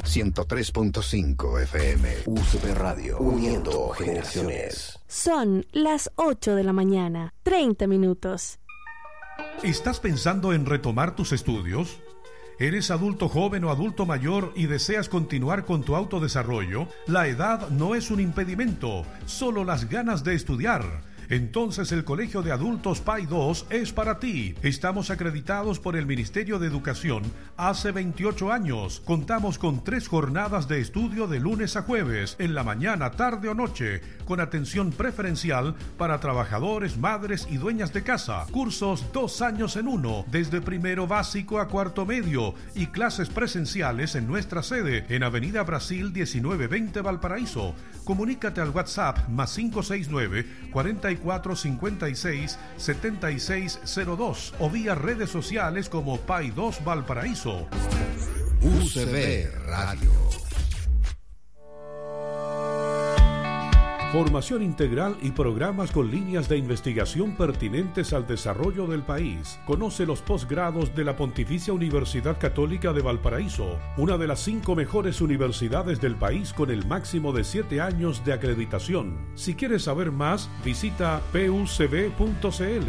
103.5 FM. UCB Radio, uniendo generaciones. Son las 8 de la mañana, 30 minutos. ¿Estás pensando en retomar tus estudios? ¿Eres adulto joven o adulto mayor y deseas continuar con tu autodesarrollo? La edad no es un impedimento, solo las ganas de estudiar. Entonces el Colegio de Adultos PAI 2 es para ti. Estamos acreditados por el Ministerio de Educación hace 28 años. Contamos con 3 jornadas de estudio de lunes a jueves, en la mañana, tarde o noche, con atención preferencial para trabajadores, madres y dueñas de casa. Cursos 2 años en 1, desde primero básico a cuarto medio, y clases presenciales en nuestra sede, en Avenida Brasil 1920 Valparaíso. Comunícate al WhatsApp +569 4456 7602 o vía redes sociales como PAI 2 Valparaíso. UCB Radio. Formación integral y programas con líneas de investigación pertinentes al desarrollo del país. Conoce los posgrados de la Pontificia Universidad Católica de Valparaíso, una de las 5 mejores universidades del país con el máximo de 7 años de acreditación. Si quieres saber más, visita pucb.cl.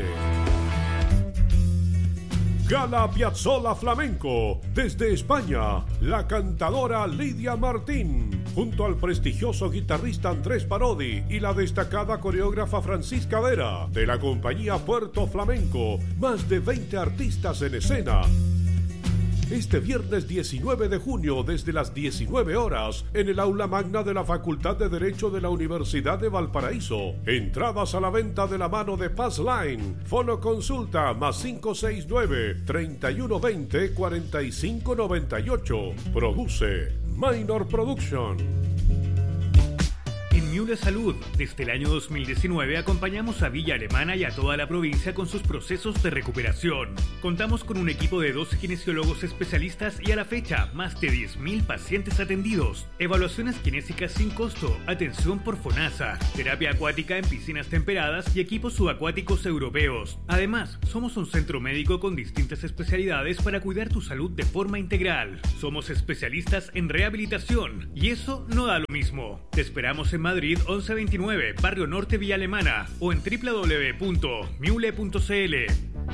Gala Piazzolla Flamenco, desde España, la cantadora Lidia Martín, junto al prestigioso guitarrista Andrés Parodi y la destacada coreógrafa Francisca Vera, de la compañía Puerto Flamenco, más de 20 artistas en escena. Este viernes 19 de junio, desde las 19 horas, en el aula magna de la Facultad de Derecho de la Universidad de Valparaíso. Entradas a la venta de la mano de Passline. Fono consulta +569 3120 4598. Produce Minor Production. En Miule Salud, desde el año 2019 acompañamos a Villa Alemana y a toda la provincia con sus procesos de recuperación. Contamos con un equipo de 12 kinesiólogos especialistas y a la fecha más de 10.000 pacientes atendidos. Evaluaciones kinésicas sin costo, atención por FONASA, terapia acuática en piscinas temperadas y equipos subacuáticos europeos. Además, somos un centro médico con distintas especialidades para cuidar tu salud de forma integral. Somos especialistas en rehabilitación y eso no da lo mismo. Te esperamos en Madrid 1129, Barrio Norte, Villa Alemana, o en www.miule.cl.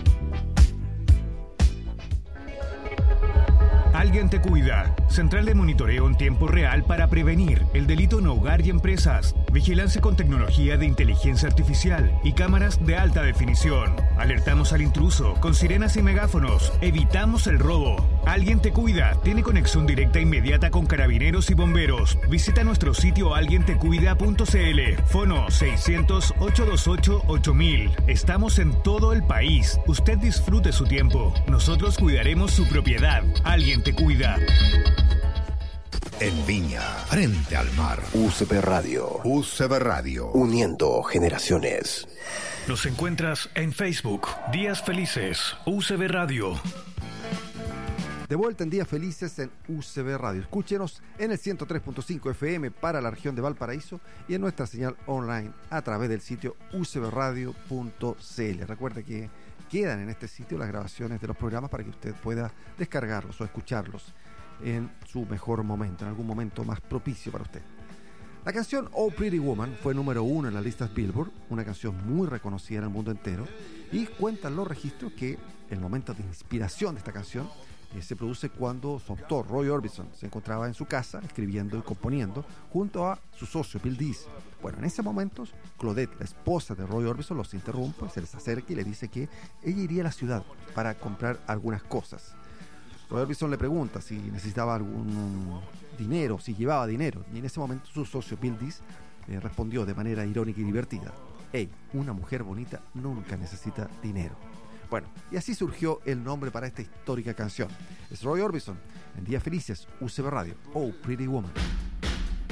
Alguien te cuida. Central de monitoreo en tiempo real para prevenir el delito en hogar y empresas. Vigilancia con tecnología de inteligencia artificial y cámaras de alta definición. Alertamos al intruso con sirenas y megáfonos. Evitamos el robo. Alguien te cuida. Tiene conexión directa e inmediata con carabineros y bomberos. Visita nuestro sitio alguientecuida.cl. Fono 600-828-8000. Estamos en todo el país. Usted disfrute su tiempo. Nosotros cuidaremos su propiedad. Alguien te cuida. En Viña, frente al mar. UCB Radio. UCB Radio, uniendo generaciones. Nos encuentras en Facebook. Días Felices, UCB Radio. De vuelta en Días Felices en UCB Radio. Escúchenos en el 103.5 FM para la región de Valparaíso y en nuestra señal online a través del sitio ucbradio.cl. Recuerde que quedan en este sitio las grabaciones de los programas para que usted pueda descargarlos o escucharlos en su mejor momento, en algún momento más propicio para usted. La canción Oh Pretty Woman fue número 1 en las listas Billboard, una canción muy reconocida en el mundo entero, y cuentan los registros que el momento de inspiración de esta canción se produce cuando su autor, Roy Orbison, se encontraba en su casa escribiendo y componiendo junto a su socio, Bill Dees. Bueno, en ese momento, Claudette, la esposa de Roy Orbison, los interrumpe, se les acerca y le dice que ella iría a la ciudad para comprar algunas cosas. Roy Orbison le pregunta si necesitaba algún dinero, si llevaba dinero, y en ese momento su socio, Bill Dees, respondió de manera irónica y divertida: «Hey, una mujer bonita nunca necesita dinero». Bueno, y así surgió el nombre para esta histórica canción. Es Roy Orbison, en Días Felices, UCB Radio, Oh Pretty Woman.